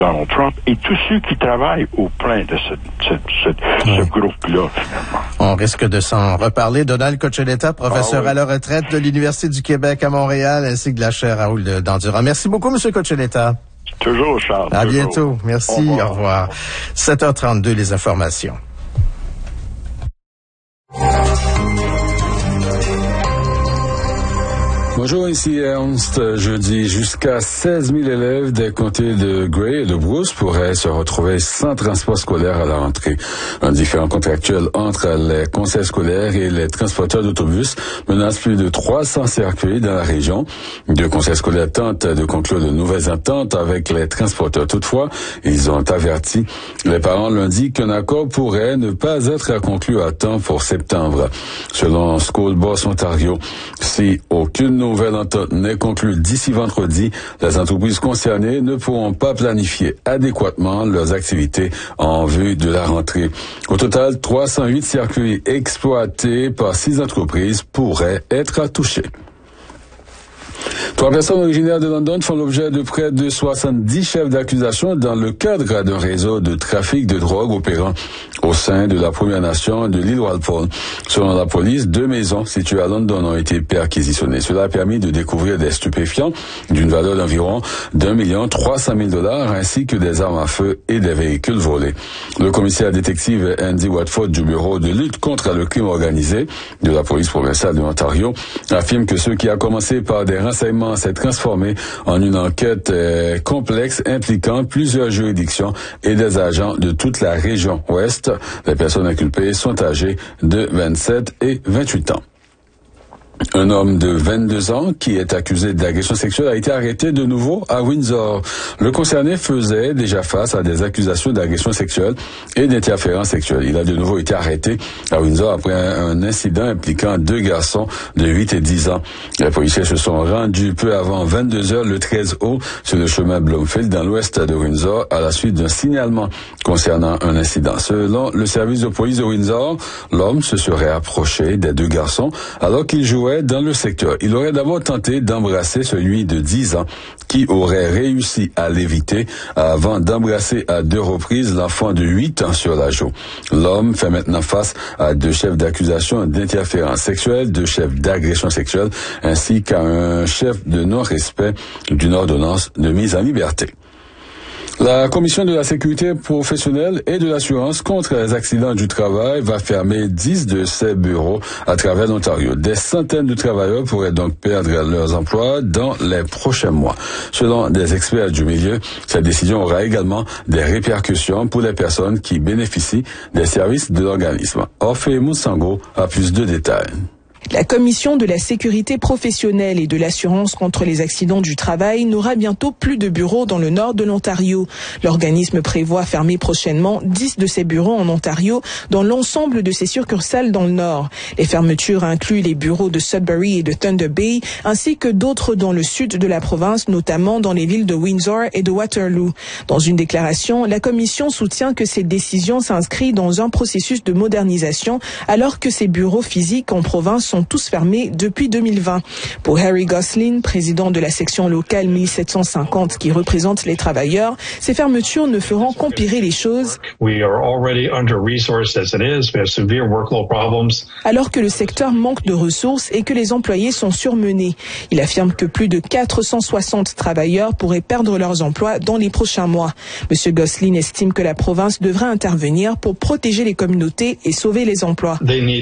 Donald Trump et tous ceux qui travaillent au plein de ce groupe-là, finalement. On risque de s'en reparler. Donald Coccioletta, professeur à la retraite de l'Université du Québec à Montréal, ainsi que de la chaire Raoul Dandurand. Merci beaucoup, M. Coccioletta. Toujours, Charles. À bientôt. Merci. Au revoir. 7h32, les informations. Bonjour, ici Ernst. Jeudi, jusqu'à 16 000 élèves des comtés de Gray et de Bruce pourraient se retrouver sans transport scolaire à la rentrée. Un différend contractuel entre les conseils scolaires et les transporteurs d'autobus menace plus de 300 circuits dans la région. Deux conseils scolaires tentent de conclure de nouvelles ententes avec les transporteurs. Toutefois, ils ont averti les parents lundi qu'un accord pourrait ne pas être conclu à temps pour septembre. Selon School Boss Ontario, si aucune nouvelle entente n'est conclue d'ici vendredi, les entreprises concernées ne pourront pas planifier adéquatement leurs activités en vue de la rentrée. Au total, 308 circuits exploités par 6 entreprises pourraient être touchés. 3 personnes originaires de London font l'objet de près de 70 chefs d'accusation dans le cadre d'un réseau de trafic de drogue opérant au sein de la Première Nation de l'île Walpole. Selon la police, 2 maisons situées à London ont été perquisitionnées. Cela a permis de découvrir des stupéfiants d'une valeur d'environ $1 300 000 ainsi que des armes à feu et des véhicules volés. Le commissaire détective Andy Watford du bureau de lutte contre le crime organisé de la police provinciale de l'Ontario affirme que ce qui a commencé par des renseignements s'est transformé en une enquête complexe impliquant plusieurs juridictions et des agents de toute la région ouest. Les personnes inculpées sont âgées de 27 et 28 ans. Un homme de 22 ans qui est accusé d'agression sexuelle a été arrêté de nouveau à Windsor. Le concerné faisait déjà face à des accusations d'agression sexuelle et d'interférence sexuelle. Il a de nouveau été arrêté à Windsor après un incident impliquant 2 garçons de 8 et 10 ans. Les policiers se sont rendus peu avant 22 heures le 13 août sur le chemin Bloomfield dans l'ouest de Windsor à la suite d'un signalement concernant un incident. Selon le service de police de Windsor, l'homme se serait approché des 2 garçons alors qu'ils jouaient dans le secteur. Il aurait d'abord tenté d'embrasser celui de 10 ans qui aurait réussi à l'éviter avant d'embrasser à 2 reprises l'enfant de 8 ans sur la joue. L'homme fait maintenant face à 2 chefs d'accusation d'interférence sexuelle, 2 chefs d'agression sexuelle ainsi qu'à un chef de non-respect d'une ordonnance de mise en liberté. La Commission de la sécurité professionnelle et de l'assurance contre les accidents du travail va fermer 10 de ses bureaux à travers l'Ontario. Des centaines de travailleurs pourraient donc perdre leurs emplois dans les prochains mois. Selon des experts du milieu, cette décision aura également des répercussions pour les personnes qui bénéficient des services de l'organisme. Orphée Moussango a plus de détails. La Commission de la sécurité professionnelle et de l'assurance contre les accidents du travail n'aura bientôt plus de bureaux dans le nord de l'Ontario. L'organisme prévoit fermer prochainement 10 de ses bureaux en Ontario dans l'ensemble de ses succursales dans le nord. Les fermetures incluent les bureaux de Sudbury et de Thunder Bay, ainsi que d'autres dans le sud de la province, notamment dans les villes de Windsor et de Waterloo. Dans une déclaration, la Commission soutient que cette décision s'inscrit dans un processus de modernisation alors que ces bureaux physiques en province sont tous fermés depuis 2020. Pour Harry Gosling, président de la section locale 1750 qui représente les travailleurs, ces fermetures ne feront qu'empirer les choses. Alors que le secteur manque de ressources et que les employés sont surmenés. Il affirme que plus de 460 travailleurs pourraient perdre leurs emplois dans les prochains mois. Monsieur Gosling estime que la province devrait intervenir pour protéger les communautés et sauver les emplois.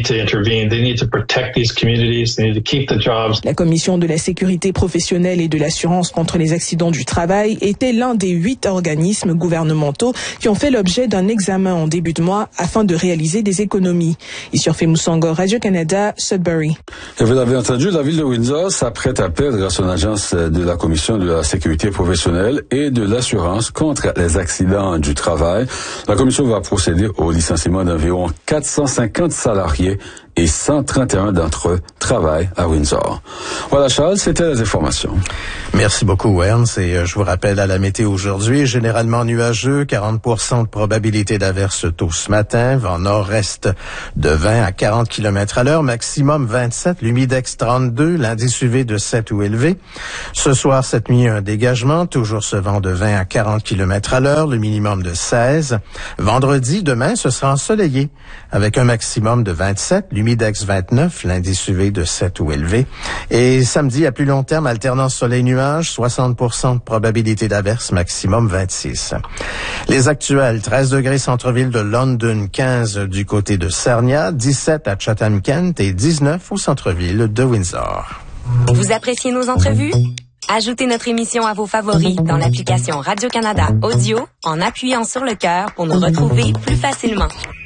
La Commission de la sécurité professionnelle et de l'assurance contre les accidents du travail était l'un des 8 organismes gouvernementaux qui ont fait l'objet d'un examen en début de mois afin de réaliser des économies. Ici Orphée Moussango, Radio-Canada, Sudbury. Et vous l'avez entendu, la ville de Windsor s'apprête à perdre son agence de la Commission de la sécurité professionnelle et de l'assurance contre les accidents du travail. La Commission va procéder au licenciement d'environ 450 salariés et 131 d'entre eux travail à Windsor. Voilà, Charles, c'était les informations. Merci beaucoup, Ernst. Et je vous rappelle à la météo aujourd'hui, généralement nuageux, 40% de probabilité d'averse tôt ce matin, vent nord-est de 20 à 40 km à l'heure, maximum 27, l'humidex 32, l'indice UV de 7 ou élevé. Ce soir, cette nuit, un dégagement, toujours ce vent de 20 à 40 km à l'heure, le minimum de 16. Vendredi, demain, ce sera ensoleillé, avec un maximum de 27, l'humidex 29, l'indice UV de 7 ou élevé. Et samedi, à plus long terme, alternance soleil-nuage, 60% de probabilité d'averse, maximum 26. Les actuels, 13 degrés centre-ville de London, 15 du côté de Sarnia, 17 à Chatham-Kent et 19 au centre-ville de Windsor. Vous appréciez nos entrevues? Ajoutez notre émission à vos favoris dans l'application Radio-Canada Audio en appuyant sur le cœur pour nous retrouver plus facilement.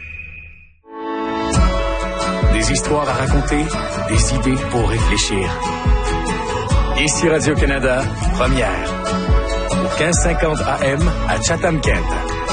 Des histoires à raconter, des idées pour réfléchir. Ici Radio-Canada, première. Au 1550 AM à Chatham-Kent.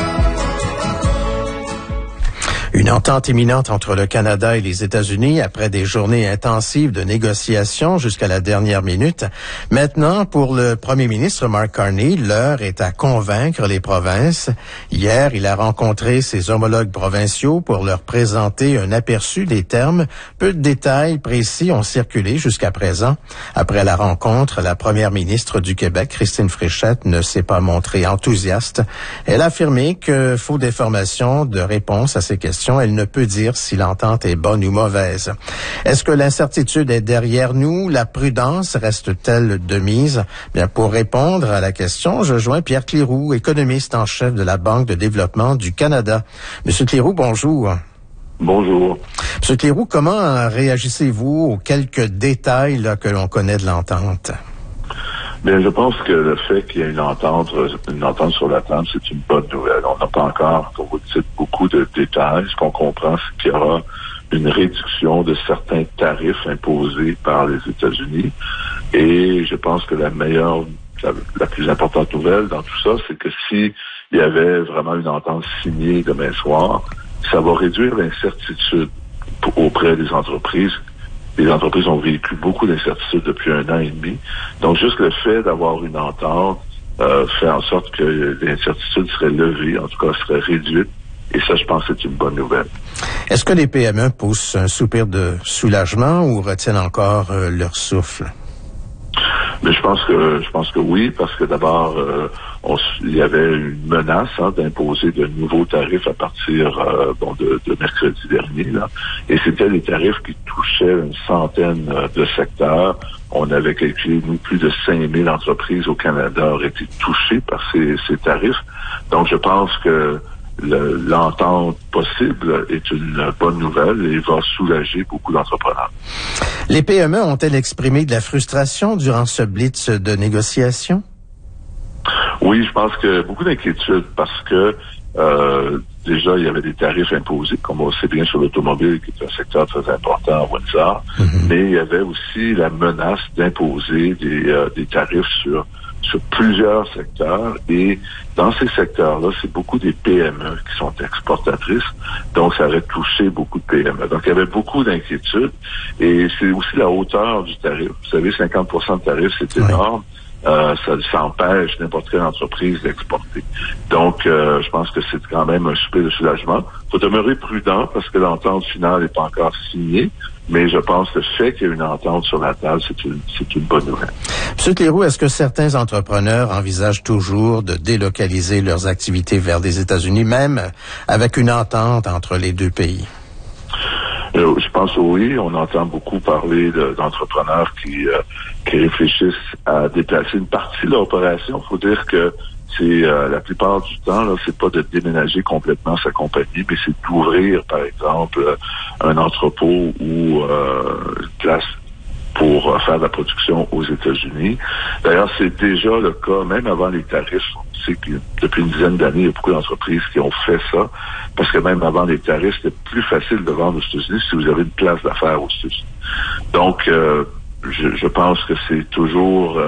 Une entente imminente entre le Canada et les États-Unis après des journées intensives de négociations jusqu'à la dernière minute. Maintenant, pour le premier ministre Mark Carney, l'heure est à convaincre les provinces. Hier, il a rencontré ses homologues provinciaux pour leur présenter un aperçu des termes. Peu de détails précis ont circulé jusqu'à présent. Après la rencontre, la première ministre du Québec, Christine Fréchette, ne s'est pas montrée enthousiaste. Elle a affirmé que, faute d'informations, de réponses à ces questions, elle ne peut dire si l'entente est bonne ou mauvaise. Est-ce que l'incertitude est derrière nous? La prudence reste-t-elle de mise? Bien, pour répondre à la question, je joins Pierre Cléroux, économiste en chef de la Banque de développement du Canada. Monsieur Cléroux, bonjour. Bonjour. Monsieur Cléroux, comment réagissez-vous aux quelques détails là, que l'on connaît de l'entente? Bien, je pense que le fait qu'il y ait une entente sur la table, c'est une bonne nouvelle. On n'a pas encore, comme vous dites, beaucoup de détails. Ce qu'on comprend, c'est qu'il y aura une réduction de certains tarifs imposés par les États-Unis. Et je pense que la plus importante nouvelle dans tout ça, c'est que s'il y avait vraiment une entente signée demain soir, ça va réduire l'incertitude auprès des entreprises. Les entreprises ont vécu beaucoup d'incertitudes depuis 1 an et demi. Donc, juste le fait d'avoir une entente fait en sorte que l'incertitude serait levée, en tout cas serait réduite. Et ça, je pense que c'est une bonne nouvelle. Est-ce que les PME poussent un soupir de soulagement ou retiennent encore leur souffle? Mais je pense que oui, parce que d'abord, il y avait une menace d'imposer de nouveaux tarifs à partir de mercredi dernier. Là. Et c'était des tarifs qui touchaient une centaine de secteurs. On avait calculé, nous, plus de 5000 entreprises au Canada auraient été touchées par ces tarifs. Donc, je pense que l'entente possible est une bonne nouvelle et va soulager beaucoup d'entrepreneurs. Les PME ont-elles exprimé de la frustration durant ce blitz de négociation? Oui, je pense que beaucoup d'inquiétude parce que déjà, il y avait des tarifs imposés, comme on sait bien sur l'automobile, qui est un secteur très important à Windsor, mais il y avait aussi la menace d'imposer des tarifs sur plusieurs secteurs, et dans ces secteurs-là, c'est beaucoup des PME qui sont exportatrices, donc ça aurait touché beaucoup de PME. Donc, il y avait beaucoup d'inquiétudes, et c'est aussi la hauteur du tarif. Vous savez, 50% de tarif, c'est énorme. Ça empêche n'importe quelle entreprise d'exporter. Donc, je pense que c'est quand même un soupir de soulagement. Il faut demeurer prudent parce que l'entente finale n'est pas encore signée, mais je pense que le fait qu'il y ait une entente sur la table, c'est une bonne nouvelle. M. Cléroux, est-ce que certains entrepreneurs envisagent toujours de délocaliser leurs activités vers les États-Unis, même avec une entente entre les deux pays? Je pense que oui, on entend beaucoup parler d'entrepreneurs qui réfléchissent à déplacer une partie de l'opération. Il faut dire que c'est la plupart du temps, là, c'est pas de déménager complètement sa compagnie, mais c'est d'ouvrir, par exemple, un entrepôt ou une place pour faire de la production aux États-Unis. D'ailleurs, c'est déjà le cas, même avant les tarifs. On sait que depuis une dizaine d'années, il y a beaucoup d'entreprises qui ont fait ça, parce que même avant les tarifs, c'était plus facile de vendre aux États-Unis si vous avez une place d'affaires aux États-Unis. Donc, je pense que c'est toujours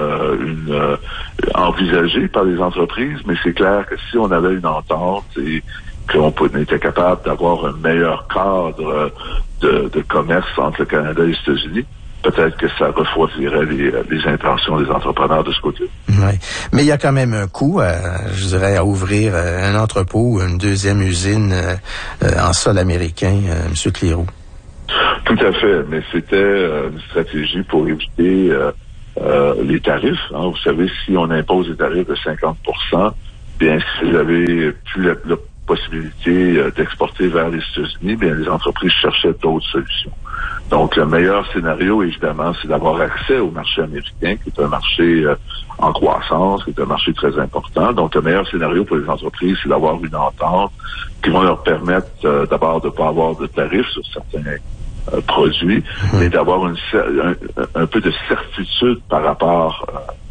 envisagé par les entreprises, mais c'est clair que si on avait une entente et qu'on était capable d'avoir un meilleur cadre de commerce entre le Canada et les États-Unis, peut-être que ça refroidirait les intentions des entrepreneurs de ce côté. Oui. Mais il y a quand même un coût, je dirais, à ouvrir un entrepôt ou une deuxième usine en sol américain, M. Cléroux. Tout à fait, mais c'était une stratégie pour éviter les tarifs. Hein. Vous savez, si on impose des tarifs de 50%, bien, si vous avez plus la possibilité d'exporter vers les États-Unis, bien, les entreprises cherchaient d'autres solutions. Donc, le meilleur scénario, évidemment, c'est d'avoir accès au marché américain, qui est un marché en croissance, qui est un marché très important. Donc, le meilleur scénario pour les entreprises, c'est d'avoir une entente qui va leur permettre d'abord de ne pas avoir de tarifs sur certains produits, mais d'avoir un peu de certitude par rapport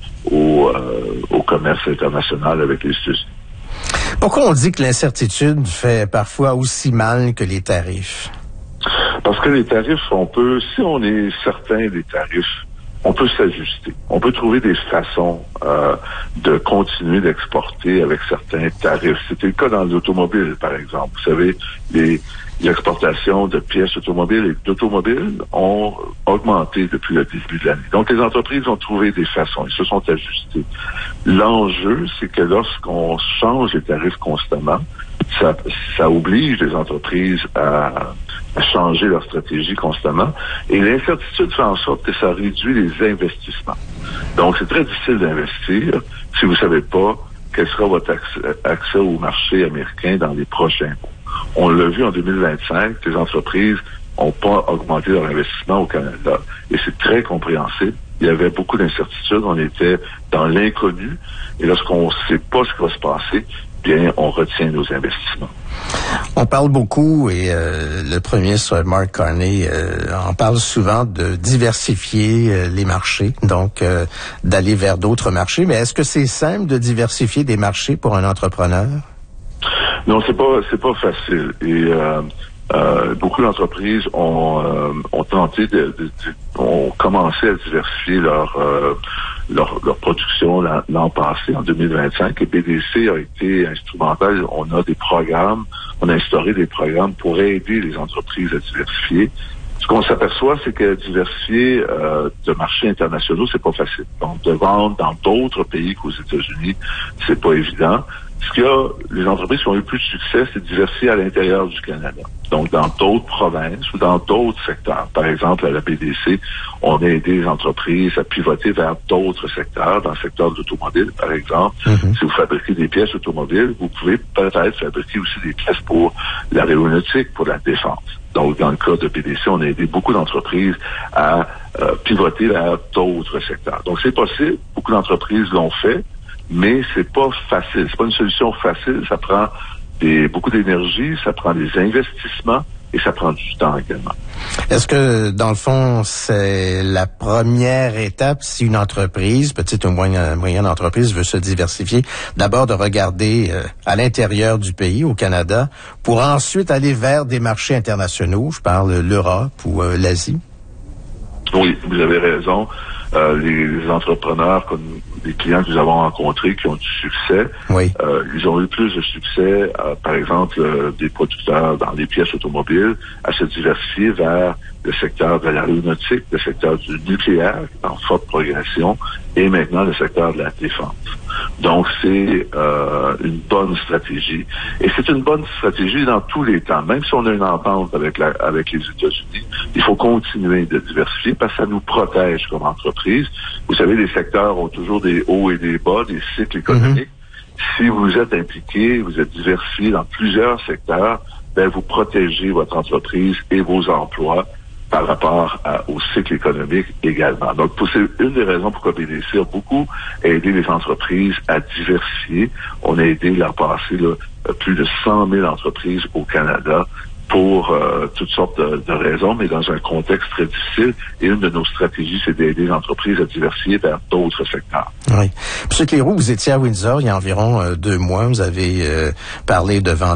au commerce international avec les États-Unis. Pourquoi on dit que l'incertitude fait parfois aussi mal que les tarifs? Parce que les tarifs, si on est certain des tarifs, on peut s'ajuster. On peut trouver des façons de continuer d'exporter avec certains tarifs. C'était le cas dans l'automobile, par exemple. Vous savez, les exportations de pièces automobiles et d'automobiles ont augmenté depuis le début de l'année. Donc, les entreprises ont trouvé des façons. Ils se sont ajustés. L'enjeu, c'est que lorsqu'on change les tarifs constamment, ça oblige les entreprises à changer leur stratégie constamment. Et l'incertitude fait en sorte que ça réduit les investissements. Donc, c'est très difficile d'investir si vous ne savez pas quel sera votre accès au marché américain dans les prochains mois. On l'a vu en 2025, les entreprises n'ont pas augmenté leur investissement au Canada. Et c'est très compréhensible. Il y avait beaucoup d'incertitudes. On était dans l'inconnu. Et lorsqu'on ne sait pas ce qui va se passer, bien, on retient nos investissements. On parle beaucoup, et le premier ministre Mark Carney en parle souvent, de diversifier les marchés, donc d'aller vers d'autres marchés. Mais est-ce que c'est simple de diversifier des marchés pour un entrepreneur? Non, c'est pas facile. Et beaucoup d'entreprises ont tenté ont commencé à diversifier leur production l'an passé, en 2025. Et BDC a été instrumental. On a instauré des programmes pour aider les entreprises à diversifier. Ce qu'on s'aperçoit, c'est que diversifier de marchés internationaux, c'est pas facile. Donc, de vendre dans d'autres pays qu'aux États-Unis, c'est pas évident. Ce qu'il y a, les entreprises qui ont eu plus de succès, c'est de diversifier à l'intérieur du Canada. Donc, dans d'autres provinces ou dans d'autres secteurs. Par exemple, à la BDC, on a aidé les entreprises à pivoter vers d'autres secteurs. Dans le secteur de l'automobile, par exemple, si vous fabriquez des pièces automobiles, vous pouvez peut-être fabriquer aussi des pièces pour l'aéronautique, pour la défense. Donc, dans le cas de BDC, on a aidé beaucoup d'entreprises à pivoter vers d'autres secteurs. Donc, c'est possible. Beaucoup d'entreprises l'ont fait. Mais c'est pas facile. C'est pas une solution facile. Ça prend beaucoup d'énergie, ça prend des investissements et ça prend du temps également. Est-ce que, dans le fond, c'est la première étape si une entreprise, petite ou moyenne entreprise, veut se diversifier, d'abord de regarder à l'intérieur du pays, au Canada, pour ensuite aller vers des marchés internationaux, je parle l'Europe ou l'Asie? Oui, vous avez raison. Les entrepreneurs, comme les clients que nous avons rencontrés qui ont du succès, oui. Ils ont eu plus de succès, par exemple, des producteurs dans les pièces automobiles, à se diversifier vers le secteur de l'aéronautique, le secteur du nucléaire, en forte progression, et maintenant le secteur de la défense. Donc, c'est une bonne stratégie. Et c'est une bonne stratégie dans tous les temps. Même si on a une entente avec les États-Unis, il faut continuer de diversifier parce que ça nous protège comme entreprise. Vous savez, les secteurs ont toujours des hauts et des bas, des cycles économiques. Si vous êtes impliqué, vous êtes diversifié dans plusieurs secteurs, ben vous protégez votre entreprise et vos emplois par rapport au cycle économique également. Donc, c'est une des raisons pourquoi BDC a beaucoup aidé les entreprises à diversifier. On a aidé l'an passé plus de 100 000 entreprises au Canada pour toutes sortes de raisons, mais dans un contexte très difficile. Et une de nos stratégies, c'est d'aider les entreprises à diversifier vers d'autres secteurs. Oui. M. Cléroux, vous étiez à Windsor il y a environ 2 mois. Vous avez parlé devant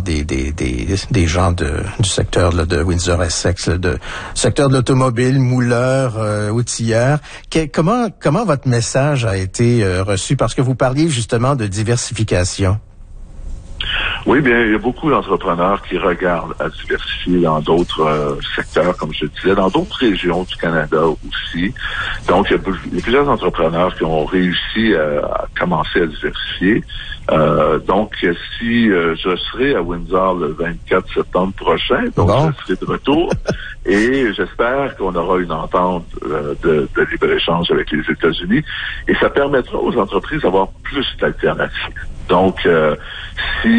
des gens du secteur de Windsor-Essex, de secteur de l'automobile, mouleurs, outilleurs. Comment votre message a été reçu? Parce que vous parliez justement de diversification. Oui, bien, il y a beaucoup d'entrepreneurs qui regardent à diversifier dans d'autres secteurs, comme je disais, dans d'autres régions du Canada aussi. Donc, il y a plusieurs entrepreneurs qui ont réussi à commencer à diversifier. Donc, si je serai à Windsor le 24 septembre prochain, donc je serai de retour, et j'espère qu'on aura une entente de libre-échange avec les États-Unis, et ça permettra aux entreprises d'avoir plus d'alternatives. Donc, si